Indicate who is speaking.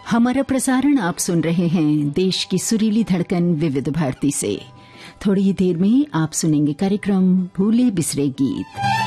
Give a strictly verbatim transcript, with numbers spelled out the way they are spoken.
Speaker 1: हमारा प्रसारण आप सुन रहे हैं देश की सुरीली धड़कन विविध भारती से। थोड़ी ही देर में आप सुनेंगे कार्यक्रम भूले बिसरे गीत।